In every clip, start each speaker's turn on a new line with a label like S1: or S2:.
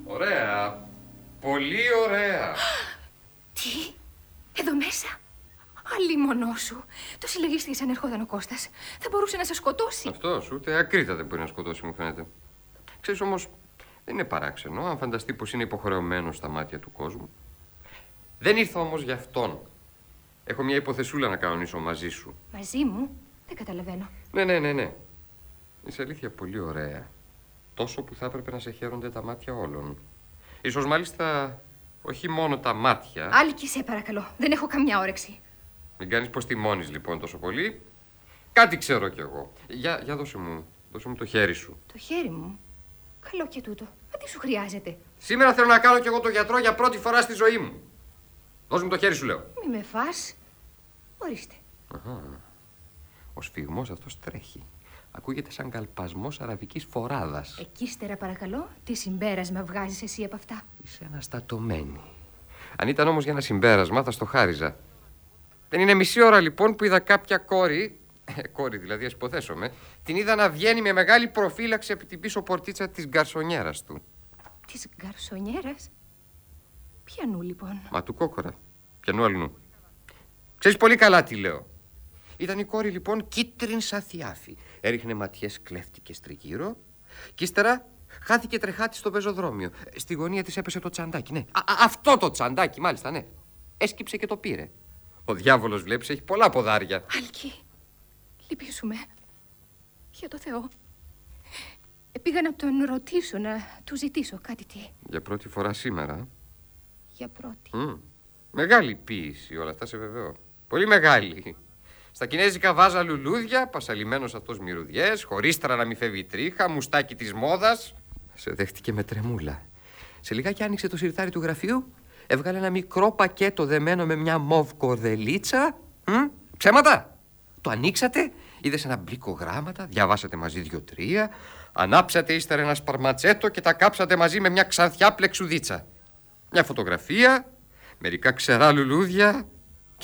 S1: Ωραία. Πολύ ωραία.
S2: Τι, εδώ μέσα? Αλλήμονό σου. Το συλλογίστηκε αν ερχόταν ο Κώστας. Θα μπορούσε να σε σκοτώσει.
S1: Αυτός ούτε ακρίτα δεν μπορεί να σκοτώσει, μου φαίνεται. Ξέρεις όμως, δεν είναι παράξενο αν φανταστεί πως είναι υποχρεωμένος στα μάτια του κόσμου. Δεν ήρθα όμως για αυτόν. Έχω μια υποθεσούλα να κανονίσω μαζί σου.
S2: Μαζί μου? Δεν καταλαβαίνω.
S1: Ναι. Είσαι αλήθεια πολύ ωραία. Τόσο που θα έπρεπε να σε χαίρονται τα μάτια όλων. Ίσως μάλιστα όχι μόνο τα μάτια.
S2: Άλκη, σε παρακαλώ. Δεν έχω καμιά όρεξη.
S1: Μην κάνεις πως τιμώνεις λοιπόν τόσο πολύ. Κάτι ξέρω κι εγώ. Για δώσε μου το χέρι σου.
S2: Το χέρι μου? Καλό και τούτο. Μα τι σου χρειάζεται?
S1: Σήμερα θέλω να κάνω κι εγώ το γιατρό για πρώτη φορά στη ζωή μου. Δώσε μου το χέρι σου, λέω.
S2: Μη με φας. Ορίστε.
S1: Αχα. Ο σφιγμός αυτός τρέχει. Ακούγεται σαν καλπασμός αραβικής φοράδας.
S2: Εκεί ύστερα παρακαλώ, τι συμπέρασμα βγάζεις εσύ από αυτά?
S1: Είσαι αναστατωμένη. Αν ήταν όμως για ένα συμπέρασμα θα στο χάριζα. Δεν είναι μισή ώρα λοιπόν που είδα κάποια κόρη, κόρη δηλαδή ας υποθέσομαι, την είδα να βγαίνει με μεγάλη προφύλαξη από την πίσω πορτίτσα της γκαρσονιέρας του.
S2: Της γκαρσονιέρας? Ποιανού λοιπόν?
S1: Μα του κόκορα. Ποιανού αλλού? Ξέρεις πολύ καλά τι λέω. Ήταν η κόρη λοιπόν κίτριν σαν θιάφη. Έριχνε ματιές κλέφτικες τριγύρω. Κι ύστερα χάθηκε τρεχάτη στο πεζοδρόμιο. Στη γωνία της έπεσε το τσαντάκι, ναι. Αυτό το τσαντάκι μάλιστα, ναι. Έσκυψε και το πήρε. Ο διάβολος βλέπεις έχει πολλά ποδάρια.
S2: Άλκη, λυπήσουμε. Για το Θεό. Πήγα να τον ρωτήσω, να του ζητήσω κάτι τι.
S1: Για πρώτη φορά σήμερα.
S2: Για πρώτη.
S1: Μεγάλη ποίηση όλα αυτά, σε βεβαιώ. Πολύ μεγάλη. Στα κινέζικα βάζα λουλούδια, πασαλιμένος αυτός μυρουδιές, χωρίστρα να μη φεύγει τρίχα, μουστάκι της μόδας. Σε δέχτηκε με τρεμούλα. Σε λιγάκι άνοιξε το σιρτάρι του γραφείου, έβγαλε ένα μικρό πακέτο δεμένο με μια μοβ κορδελίτσα. Ψέματα! Το ανοίξατε, είδες ένα μπλίκο γράμματα, διαβάσατε μαζί 2-3, ανάψατε ύστερα ένα σπαρματσέτο και τα κάψατε μαζί με μια ξανθιά πλεξουδίτσα. Μια φωτογραφία, μερικά ξερά λουλούδια και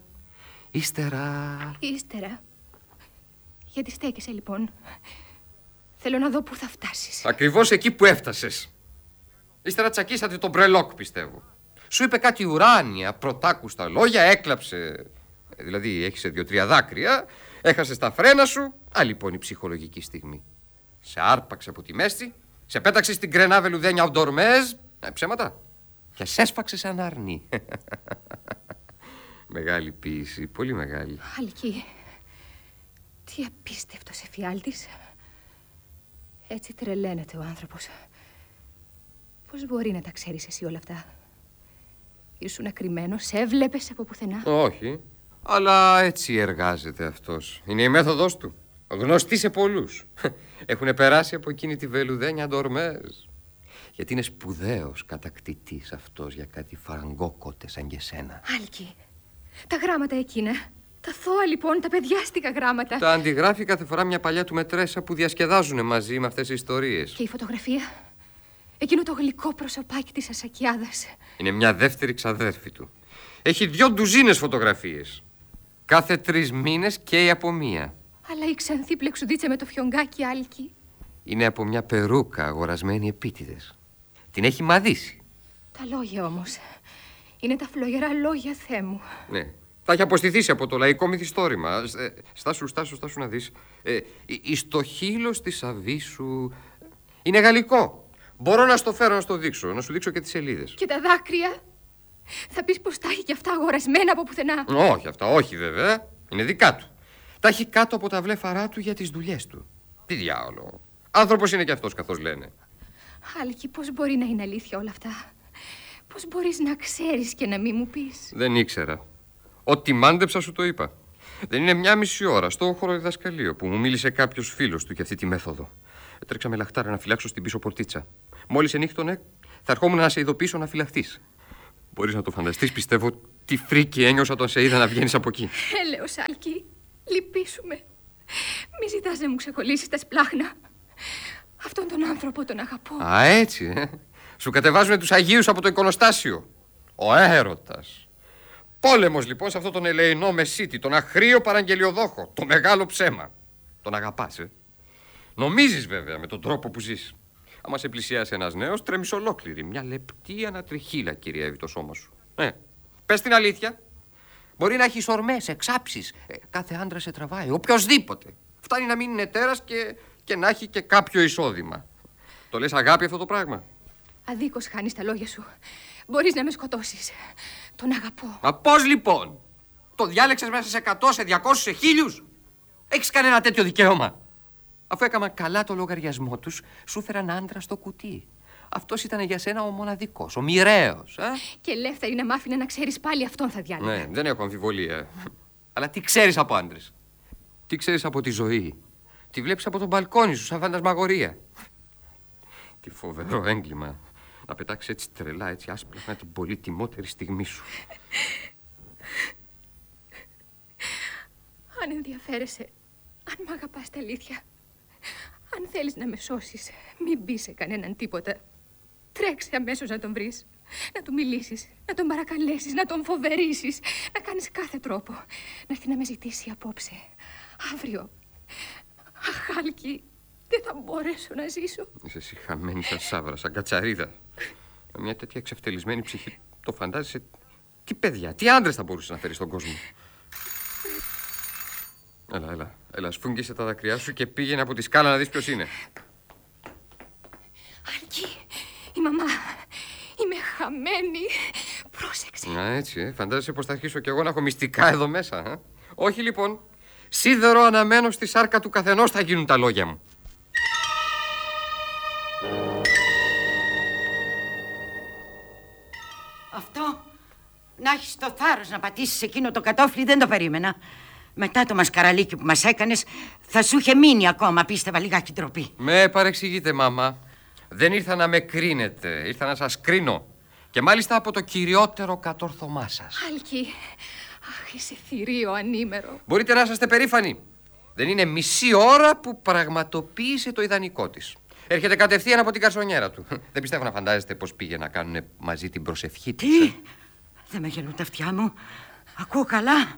S1: Ύστερα.
S2: Γιατί στέκεσαι λοιπόν? Θέλω να δω πού θα φτάσεις.
S1: Ακριβώς εκεί που έφτασες. Ύστερα τσακίσατε τον μπρελόκ, πιστεύω. Σου είπε κάτι ουράνια, πρωτάκουστα λόγια, έκλαψε. Δηλαδή έχισε 2-3 δάκρυα, έχασε τα φρένα σου. Λοιπόν η ψυχολογική στιγμή. Σε άρπαξε από τη μέση, σε πέταξε στην κρενά βελουδένια οντορμέζ. Ψέματα. Και σε έσφαξε σαν αρνί. Μεγάλη ποίηση, πολύ μεγάλη.
S2: Άλκη, τι απίστευτος εφιάλτης. Έτσι τρελαίνεται ο άνθρωπος. Πώς μπορεί να τα ξέρεις εσύ όλα αυτά? Ήσουν ακριμένος, έβλεπες από πουθενά?
S1: Όχι, αλλά έτσι εργάζεται αυτός. Είναι η μέθοδος του. Γνωστή σε πολλούς. Έχουν περάσει από εκείνη τη βελουδένια ντορμέζ. Γιατί είναι σπουδαίος κατακτητής αυτός για κάτι φραγκόκοτε σαν και σένα.
S2: Άλκη, τα γράμματα εκείνα. Τα θώα λοιπόν, τα παιδιάστικα γράμματα.
S1: Τα αντιγράφει κάθε φορά μια παλιά του μετρέσα που διασκεδάζουν μαζί με αυτές τις ιστορίες.
S2: Και η φωτογραφία? Εκείνο το γλυκό προσωπάκι της Ασακιάδας.
S1: Είναι μια δεύτερη ξαδέρφη του. Έχει 2 ντουζίνες φωτογραφίες. Κάθε 3 μήνες καίει από μία.
S2: Αλλά η ξανθή πλεξουδίτσα με το φιονγκάκι, Άλκη.
S1: Είναι από μια περούκα αγορασμένη επίτηδες. Την έχει μαδίσει.
S2: Τα λόγια όμως. Είναι τα φλογερά λόγια, Θεέ μου.
S1: Ναι. Τα έχει αποστηθήσει από το λαϊκό μυθιστόρημα. Στάσου να δεις. Εις το χείλος της αβύσσου. Είναι γαλλικό. Μπορώ να στο φέρω να στο δείξω. Να σου δείξω και τις σελίδες.
S2: Και τα δάκρυα. Θα πεις πως τα έχει κι αυτά αγορασμένα από πουθενά?
S1: Όχι, αυτά όχι βέβαια. Είναι δικά του. Τα έχει κάτω από τα βλέφαρά του για τις δουλειές του. Τι διάολο. Άνθρωπος είναι κι αυτός, καθώς λένε.
S2: Άλκη, πώς μπορεί να είναι αλήθεια όλα αυτά? Πώς μπορείς να ξέρεις και να μην μου πεις?
S1: Δεν ήξερα. Ό,τι μάντεψα σου το είπα. Δεν είναι 1,5 ώρα στο χωροδιδασκαλείο που μου μίλησε κάποιος φίλος του για αυτή τη μέθοδο. Τρέξα με λαχτάρα να φυλάξω στην πίσω πορτίτσα. Μόλις ενύχτωνε, θα ερχόμουν να σε ειδοποιήσω να φυλαχτείς. Μπορείς να το φανταστείς, πιστεύω, τι φρίκι ένιωσα όταν σε είδα να βγαίνεις από εκεί.
S2: Έλεος, Άλκη, λυπήσουμε. Μη ζητάς να μου ξεκολλήσεις τα σπλάχνα. Αυτόν τον άνθρωπο τον αγαπώ.
S1: Α, έτσι, Σου κατεβάζουν τους Αγίους από το εικονοστάσιο. Ο έρωτας. Πόλεμος λοιπόν σε αυτόν τον ελεεινό μεσίτη, τον αχρίο παραγγελιοδόχο, το μεγάλο ψέμα. Τον αγαπάς, Νομίζεις βέβαια με τον τρόπο που ζεις. Άμα σε πλησιάσει ένας νέος, τρέμεις ολόκληρη. Μια λεπτή ανατριχύλα κυριεύει το σώμα σου. Πες την αλήθεια. Μπορεί να έχεις ορμές, εξάψεις. Κάθε άντρα σε τραβάει, οποιοσδήποτε. Φτάνει να μην είναι τέρας και να έχει και κάποιο εισόδημα. Το λες αγάπη αυτό το πράγμα?
S2: Αδίκως χάνεις τα λόγια σου. Μπορείς να με σκοτώσεις. Τον αγαπώ.
S1: Μα πώς λοιπόν? Το διάλεξες μέσα σε 100, σε 200, σε 1000? Έχεις κανένα τέτοιο δικαίωμα? Αφού έκαναν καλά το λογαριασμό τους, σου έφεραν άντρα στο κουτί. Αυτός ήταν για σένα ο μοναδικός, ο μοιραίος.
S2: Και ελεύθερη να μ' άφηνε να ξέρεις, πάλι αυτόν θα διάλεγα.
S1: Ναι, δεν έχω αμφιβολία. Αλλά τι ξέρεις από άντρες? Τι ξέρεις από τη ζωή? Τι βλέπεις από τον μπαλκόνι σου σαν φαντασμαγορία? Τι φοβερό έγκλημα να πετάξεις έτσι τρελά, έτσι άσπλα την πολύτιμότερη στιγμή σου.
S2: Αν ενδιαφέρεσαι, αν μ' αγαπάς τα αλήθεια, αν θέλεις να με σώσεις, μην πεις σε κανέναν τίποτα. Τρέξε αμέσως να τον βρεις, να του μιλήσεις, να τον παρακαλέσεις, να τον φοβερίσεις, να κάνεις κάθε τρόπο. Να έρθει να με ζητήσει απόψε, αύριο. Αχ, Άλκη, δεν θα μπορέσω να ζήσω.
S1: Είσαι εσύ χαμένη σαν σάβρα, σαν κατσαρίδα. Με μια τέτοια εξευτελισμένη ψυχή, το φαντάζεσαι? Τι παιδιά, τι άντρες θα μπορούσε να φέρει στον κόσμο? Έλα, σφούγγισε τα δάκρυά σου και πήγαινε από τη σκάλα να δεις ποιος είναι.
S2: Άλκη, η μαμά, είμαι χαμένη. Πρόσεξε.
S1: Έτσι, φαντάζεσαι πως θα αρχίσω κι εγώ να έχω μυστικά εδώ μέσα. Όχι λοιπόν, σίδερο αναμένω στη σάρκα του καθενός θα γίνουν τα λόγια μου.
S3: Αυτό, να έχεις το θάρρος να πατήσεις εκείνο το κατόφλι, δεν το περίμενα. Μετά το μασκαραλίκι που μας έκανες, θα σου είχε μείνει ακόμα, πίστευα, λιγάκι ντροπή.
S1: Με παρεξηγείτε, μάμα. Δεν ήρθα να με κρίνετε, ήρθα να σας κρίνω. Και μάλιστα από το κυριότερο κατόρθωμά σας.
S2: Άλκη, αχ, είσαι θηρίο ανήμερο.
S1: Μπορείτε να είσαστε περήφανοι. Δεν είναι μισή ώρα που πραγματοποίησε το ιδανικό της. Έρχεται κατευθείαν από την καρσονιέρα του. Δεν πιστεύω να φαντάζεστε πως πήγε να κάνουν μαζί την προσευχή της.
S3: Τι? Δεν με γελούν τα αυτιά μου. Ακούω καλά.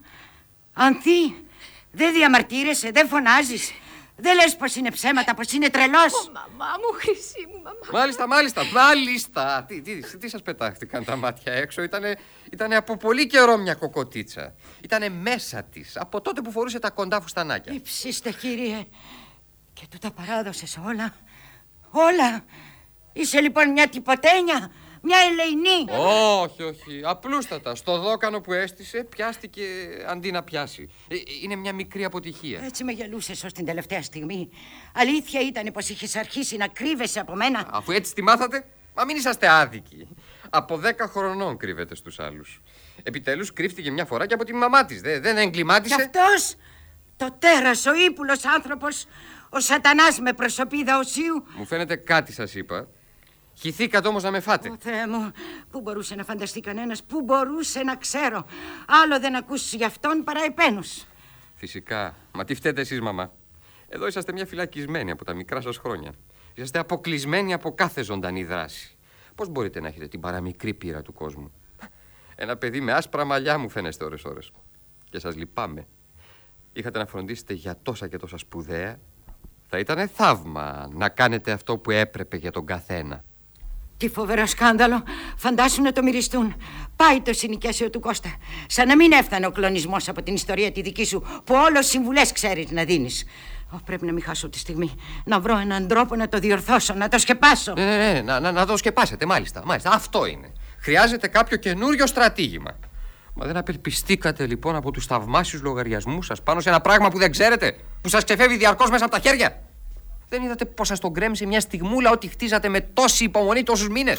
S3: Ανθή, δεν διαμαρτύρεσαι, δεν φωνάζεις. Δεν λες πως είναι ψέματα, πως είναι τρελός.
S2: Ω, μαμά μου, χρυσή μου, μαμά.
S1: Μάλιστα. Τι σας πετάχτηκαν τα μάτια έξω? Ήτανε από πολύ καιρό μια κοκοτίτσα. Ήτανε μέσα της, από τότε που φορούσε τα κοντά φουστανάκια.
S3: Υψίστε, κύριε. Και του τα παράδοσες όλα. Όλα. Είσαι λοιπόν μια τυποτένια, μια ελεηνή.
S1: Όχι. Απλούστατα. Στο δόκανο που έστησε πιάστηκε αντί να πιάσει. Είναι μια μικρή αποτυχία.
S3: Έτσι με γελούσες ως την τελευταία στιγμή. Αλήθεια ήταν πως είχες αρχίσει να κρύβεσαι από μένα.
S1: Αφού έτσι τη μάθατε, μα μην είσαστε άδικοι. Από 10 χρονών κρύβεται στους άλλους. Επιτέλους κρύφτηκε μια φορά και από τη μαμά της. Δεν εγκλημάτισε.
S3: Κι αυτός, το τέρας, ο ύπουλος άνθρωπος, ο σατανάς με προσωπίδα οσίου.
S1: Μου φαίνεται κάτι σας είπα. Χυθήκατε όμως να με φάτε.
S3: Ω Θεέ μου, πού μπορούσε να φανταστεί κανένας, πού μπορούσε να ξέρω. Άλλο δεν ακούσει γι' αυτόν παρά επένους.
S1: Φυσικά. Μα τι φταίτε εσείς, μαμά? Εδώ είσαστε μια φυλακισμένη από τα μικρά σας χρόνια. Είσαστε αποκλεισμένοι από κάθε ζωντανή δράση. Πώς μπορείτε να έχετε την παραμικρή πείρα του κόσμου? Ένα παιδί με άσπρα μαλλιά μου φαίνεστε ώρες-ώρες. Και σας λυπάμαι. Είχατε να φροντίσετε για τόσα και τόσα σπουδαία. Θα ήτανε θαύμα να κάνετε αυτό που έπρεπε για τον καθένα.
S3: Τι φοβερό σκάνδαλο. Φαντάσου να το μυριστούν. Πάει το συνοικιάσιο του Κώστα. Σαν να μην έφτανε ο κλονισμός από την ιστορία τη δική σου, που όλο συμβουλές ξέρεις να δίνεις. Πρέπει να μην χάσω τη στιγμή. Να βρω έναν τρόπο να το διορθώσω, να το σκεπάσω.
S1: Ναι, να το σκεπάσετε, μάλιστα. Αυτό είναι. Χρειάζεται κάποιο καινούριο στρατήγημα. Μα δεν απελπιστήκατε λοιπόν από τους θαυμάσιους λογαριασμούς σας πάνω σε ένα πράγμα που δεν ξέρετε, που σας ξεφεύγει διαρκώς μέσα από τα χέρια? Δεν είδατε πως σας τον γκρέμισε μια στιγμούλα ό,τι χτίζατε με τόση υπομονή τόσους μήνες?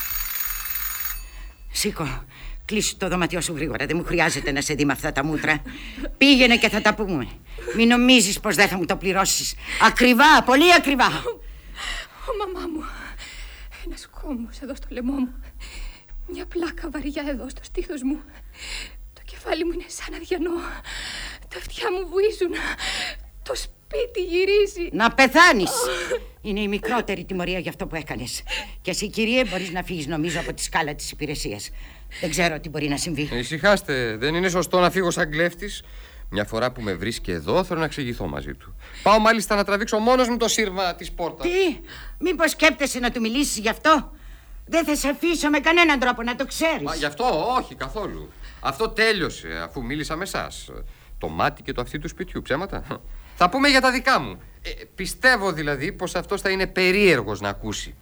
S3: Σήκω. Κλείσου το δωματιό σου γρήγορα. Δεν μου χρειάζεται να σε δει με αυτά τα μούτρα. Πήγαινε και θα τα πούμε. Μην νομίζεις πως δεν θα μου το πληρώσεις. Ακριβά, πολύ ακριβά.
S2: Μαμά μου, ένας κόμμος εδώ στο λαιμό μου. Μια πλάκα βαριά εδώ στο στήθος μου. Το κεφάλι μου είναι σαν αδιανό. Τα αυτιά μου βουίζουν. Το σπίτι γυρίζει.
S3: Να πεθάνεις. Είναι η μικρότερη τιμωρία για αυτό που έκανες. Και εσύ, κύριε, μπορείς να φύγεις, νομίζω, από τη σκάλα της υπηρεσίας. Δεν ξέρω τι μπορεί να συμβεί.
S1: Ησυχάστε. Δεν είναι σωστό να φύγω σαν κλέφτης. Μια φορά που με βρίσκει εδώ, θέλω να εξηγηθώ μαζί του. Πάω μάλιστα να τραβήξω μόνος μου το σύρμα της πόρτας.
S3: Τι, μήπως σκέπτεσαι να του μιλήσεις γι' αυτό? Δεν θα σε αφήσω με κανέναν τρόπο, να το ξέρεις.
S1: Μα γι' αυτό όχι καθόλου. Αυτό τέλειωσε αφού μίλησα με εσάς. Το μάτι και το αυτί του σπιτιού, ψέματα. Θα πούμε για τα δικά μου. Πιστεύω δηλαδή πως αυτός θα είναι περίεργος να ακούσει.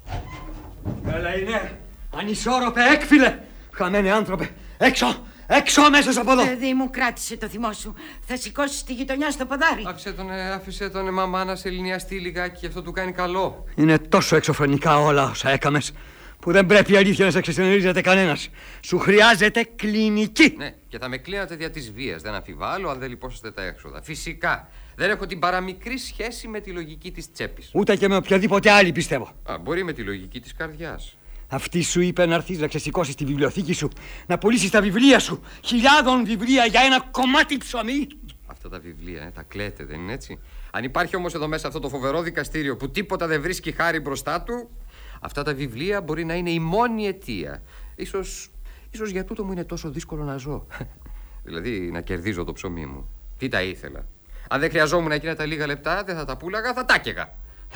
S4: Καλά είναι. Ανισόρροπε, έκφυλε. Χαμένε άνθρωπε. Έξω, έξω αμέσως από εδώ.
S3: Παιδί μου, κράτησε το θυμό σου. Θα σηκώσεις τη γειτονιά στο ποδάρι.
S1: Άφησε τον μαμά να σε ελληνιαστεί λιγάκι και αυτό του κάνει καλό.
S4: Είναι τόσο εξωφρενικά όλα όσα έκαμες που δεν πρέπει η αλήθεια να σε ξεσυνερίζεται κανένας. Σου χρειάζεται κλινική.
S1: Ναι, και θα με κλείνατε δια της βίας, δεν αμφιβάλλω, αν δεν λυπόσαστε τα έξοδα. Φυσικά. Δεν έχω την παραμικρή σχέση με τη λογική της τσέπης.
S4: Ούτε και με οποιαδήποτε άλλη, πιστεύω.
S1: Μπορεί με τη λογική της καρδιάς.
S4: Αυτή σου είπε να έρθεις να ξεσηκώσεις τη βιβλιοθήκη σου, να πουλήσεις τα βιβλία σου. 1000 βιβλία για ένα κομμάτι ψωμί.
S1: Αυτά τα βιβλία, τα κλαίτε, δεν είναι έτσι? Αν υπάρχει όμως εδώ μέσα αυτό το φοβερό δικαστήριο που τίποτα δεν βρίσκει χάρη μπροστά του, αυτά τα βιβλία μπορεί να είναι η μόνη αιτία. Ίσως για τούτο μου είναι τόσο δύσκολο να ζω. Δηλαδή να κερδίζω το ψωμί μου. Τι τα ήθελα. Αν δεν χρειαζόμουν εκείνα τα λίγα λεπτά, δεν θα τα πούλαγα, θα τα έκαιγα.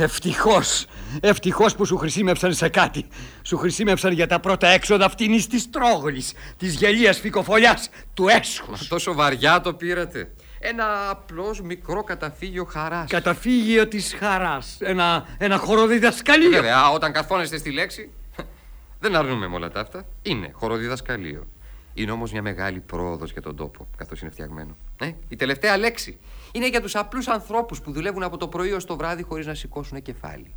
S4: Ευτυχώς που σου χρησιμεύσαν σε κάτι. Σου χρησιμεύσαν για τα πρώτα έξοδα αυτήνης της τρόγλης, της γελίας φυκοφολιάς, του έσχους.
S1: Μα τόσο βαριά το πήρατε. Ένα απλώς μικρό καταφύγιο χαράς.
S4: Καταφύγιο της χαράς. Ένα χοροδιδασκαλείο.
S1: Βέβαια, όταν καθόνεστε στη λέξη, δεν αρνούμε με όλα τα αυτά. Είναι χοροδιδασκαλείο. Είναι όμως μια μεγάλη πρόοδος για τον τόπο, καθώς είναι φτιαγμένο. Η τελευταία λέξη είναι για τους απλούς ανθρώπους που δουλεύουν από το πρωί ως το βράδυ χωρίς να σηκώσουν κεφάλι.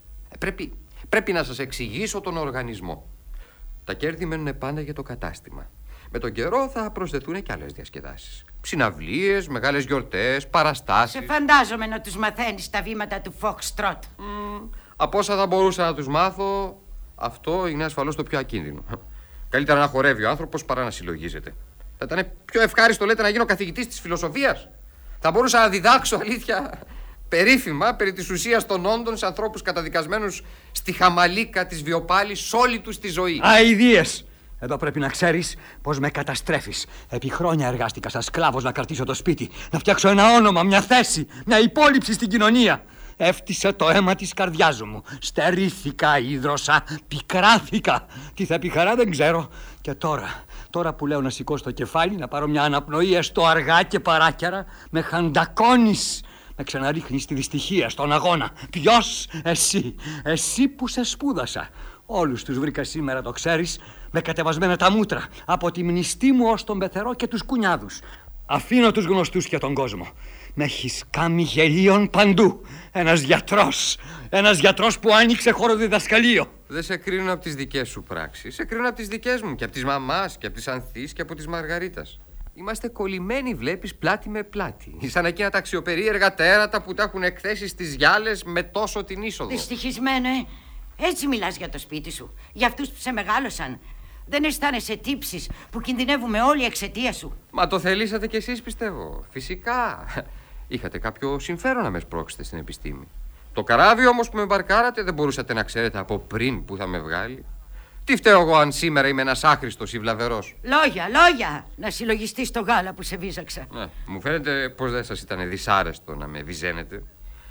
S1: Πρέπει να σας εξηγήσω τον οργανισμό. Τα κέρδη μένουν πάντα για το κατάστημα. Με τον καιρό θα προσθεθούν και άλλες διασκεδάσεις. Συναυλίες, μεγάλες γιορτές, παραστάσεις.
S3: Σε φαντάζομαι να τους μαθαίνεις τα βήματα του Foxtrot.
S1: Από όσα θα μπορούσα να τους μάθω, αυτό είναι ασφαλώς το πιο ακίνδυνο. Καλύτερα να χορεύει ο άνθρωπος παρά να συλλογίζεται. Θα ήταν πιο ευχάριστο, λέτε, να γίνω καθηγητής της φιλοσοφίας. Θα μπορούσα να διδάξω, αλήθεια, περίφημα περί της ουσίας των όντων σε ανθρώπους καταδικασμένους στη χαμαλίκα της βιοπάλης όλη τους τη ζωή.
S4: Αηδίες! Εδώ πρέπει να ξέρεις πως με καταστρέφεις. Επί χρόνια εργάστηκα σαν σκλάβος να κρατήσω το σπίτι, να φτιάξω ένα όνομα, μια θέση, μια υπόλοιψη στην κοινωνία. Έφτισε το αίμα της καρδιάς μου. Στερήθηκα, ίδρωσα, πικράθηκα. Τι θα πει χαρά δεν ξέρω. Και τώρα που λέω να σηκώσω το κεφάλι, να πάρω μια αναπνοή έστω αργά και παράκαιρα, με χαντακώνεις. Με ξαναρίχνεις στη δυστυχία, στον αγώνα. Ποιος? Εσύ που σε σπούδασα. Όλους τους βρήκα σήμερα, το ξέρεις, με κατεβασμένα τα μούτρα, από τη μνηστή μου ως τον πεθερό και τους κουνιάδους. Αφήνω τους γνωστούς για τον κόσμο. Με έχεις κάνει γελίων παντού. Ένας γιατρός που άνοιξε χοροδιδασκαλείο.
S1: Δεν σε κρίνω από τις δικές σου πράξεις. Σε κρίνω από τις δικές μου και από της μαμάς και από της Ανθής και από της Μαργαρίτας. Είμαστε κολλημένοι, βλέπεις, πλάτη με πλάτη. Σαν εκείνα τα αξιοπερίεργα τέρατα που τα έχουν εκθέσει στις γυάλες με τόσο την είσοδο.
S3: Δυστυχισμένο, Έτσι μιλάς για το σπίτι σου, για αυτούς που σε μεγάλωσαν. Δεν αισθάνεσαι τύψεις που κινδυνεύουμε όλοι εξαιτία σου.
S1: Μα το θελήσατε κι εσείς, πιστεύω. Φυσικά. Είχατε κάποιο συμφέρον να με σπρώξετε στην επιστήμη. Το καράβι όμως που με μπαρκάρατε δεν μπορούσατε να ξέρετε από πριν που θα με βγάλει. Τι φταίω εγώ αν σήμερα είμαι ένας άχρηστος ή βλαβερός?
S3: Λόγια! Να συλλογιστείς το γάλα που σε βίζαξα.
S1: Μου φαίνεται πως δεν σας ήταν δυσάρεστο να με βυζένετε.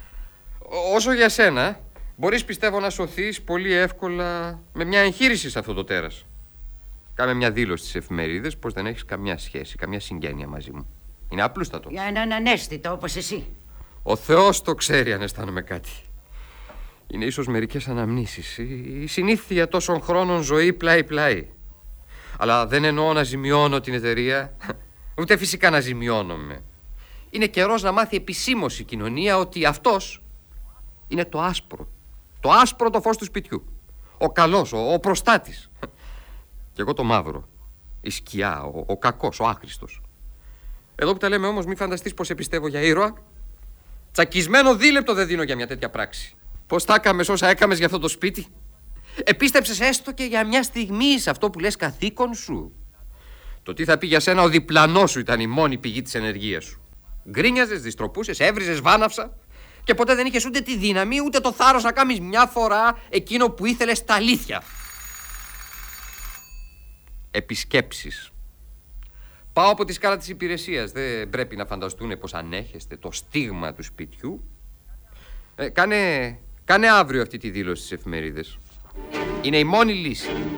S1: Όσο για σένα, μπορείς, πιστεύω, να σωθείς πολύ εύκολα με μια εγχείρηση σε αυτό το τέρας. Κάνε μια δήλωση στις εφημερίδες πως δεν έχεις καμιά σχέση, καμιά συγγένεια μαζί μου. Είναι απλούστατο.
S3: Για έναν ανέστητο όπως εσύ.
S1: Ο Θεός το ξέρει αν αισθάνομαι κάτι. Είναι ίσως μερικές αναμνήσεις. Η συνήθεια τόσων χρόνων ζωή πλάι-πλάι. Αλλά δεν εννοώ να ζημιώνω την εταιρεία, ούτε φυσικά να ζημιώνομαι. Είναι καιρός να μάθει επισήμως η κοινωνία ότι αυτός είναι το άσπρο. Το άσπρο το φως του σπιτιού. Ο καλός, ο προστάτης. Και εγώ το μαύρο. Η σκιά, ο κακός, ο άχρηστος. Εδώ που τα λέμε όμως, μη φανταστείς πως επιστεύω για ήρωα. Τσακισμένο δίλεπτο δεν δίνω για μια τέτοια πράξη. Πώς τα έκαμες όσα έκαμες για αυτό το σπίτι? Επίστεψες έστω και για μια στιγμή σε αυτό που λες καθήκον σου? Το τι θα πει για σένα ο διπλανός σου ήταν η μόνη πηγή της ενεργείας σου. Γκρίνιαζες, διστροπούσες, έβριζες βάναυσα και ποτέ δεν είχες ούτε τη δύναμη ούτε το θάρρος να κάνεις μια φορά εκείνο που ήθελες στα αλήθεια. Επισκέψεις. Πάω από τη σκάλα της υπηρεσίας. Δεν πρέπει να φανταστούν πως ανέχεστε το στίγμα του σπιτιού. Κάνε αύριο αυτή τη δήλωση στις εφημερίδες. Είναι η μόνη λύση.